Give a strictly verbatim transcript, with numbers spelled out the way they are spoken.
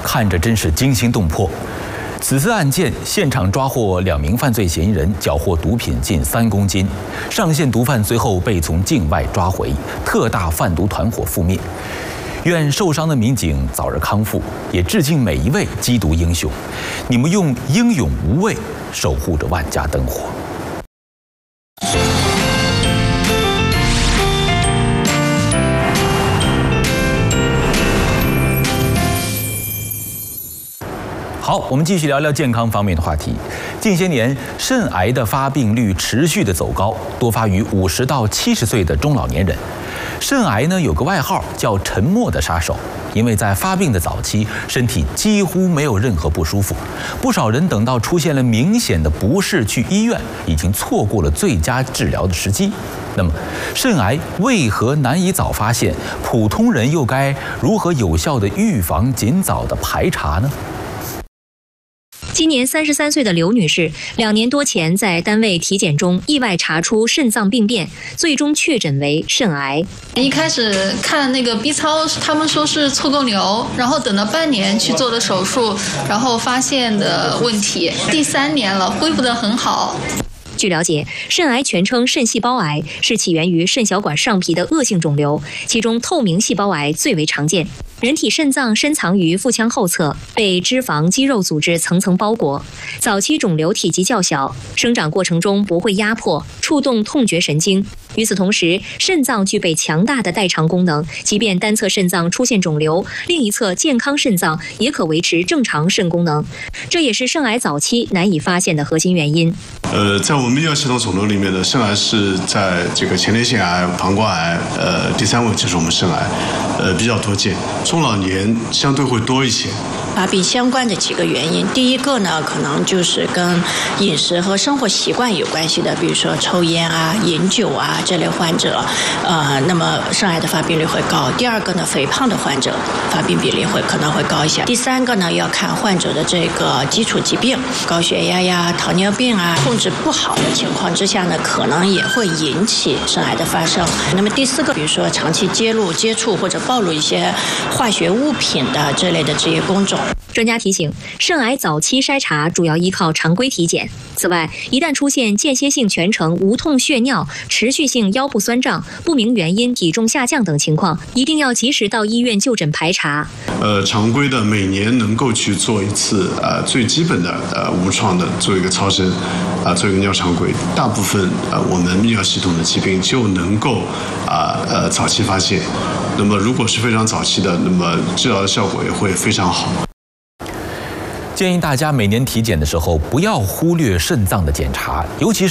看着真是惊心动魄。此次案件现场抓获两名犯罪嫌疑人，缴获毒品近三公斤。上线毒贩随后被从境外抓回，特大贩毒团伙覆灭。愿受伤的民警早日康复，也致敬每一位缉毒英雄，你们用英勇无畏守护着万家灯火。好，我们继续聊聊健康方面的话题。近些年，肾癌的发病率持续的走高，多发于五十到七十岁的中老年人。肾癌呢有个外号叫“沉默的杀手”，因为在发病的早期，身体几乎没有任何不舒服。不少人等到出现了明显的不适去医院，已经错过了最佳治疗的时机。那么，肾癌为何难以早发现？普通人又该如何有效的预防、尽早的排查呢？ 今年三十三岁的刘女士，两年多前在单位体检中意外查出肾脏病变，最终确诊为肾癌。 一开始看那个 B 超，他们说是凑够瘤，然后等了半年去做的手术，然后发现的问题，第三年了，恢复得很好。 据了解，肾癌全称肾细胞癌，是起源于肾小管上皮的恶性肿瘤，其中透明细胞癌最为常见。人体肾脏深藏于腹腔后侧，被脂肪、肌肉组织层层包裹。早期肿瘤体积较小，生长过程中不会压迫、触动痛觉神经。与此同时，肾脏具备强大的代偿功能，即便单侧肾脏出现肿瘤，另一侧健康肾脏也可维持正常肾功能。这也是肾癌早期难以发现的核心原因。 呃，在我们医疗系统肿瘤里面呢，肾癌是在这个前列腺癌、膀胱癌，呃，第三位就是我们肾癌，呃，比较多见。中老年相对会多一些。 发病相关的几个原因，第一个呢，可能就是跟饮食和生活习惯有关系的，比如说抽烟啊、饮酒啊这类患者，呃，那么肾癌的发病率会高。第二个呢，肥胖的患者发病比例会可能会高一些。第三个呢，要看患者的这个基础疾病，高血压呀、糖尿病啊，控制不好的情况之下呢，可能也会引起肾癌的发生。那么第四个，比如说长期揭露、接触或者暴露一些化学物品的这类的职业工种。 专家提醒，肾癌早期筛查主要依靠常规体检。此外，一旦出现间歇性全程无痛血尿、持续性腰部酸胀、不明原因体重下降等情况，一定要及时到医院就诊排查。 呃，常规的每年能够去做一次呃最基本的呃无创的做一个超声，啊、呃、做一个尿常规，大部分呃我们泌尿系统的疾病就能够啊 呃, 呃早期发现。那么如果是非常早期的，那么治疗的效果也会非常好。 建议大家每年体检的时候不要忽略肾脏的检查，尤其是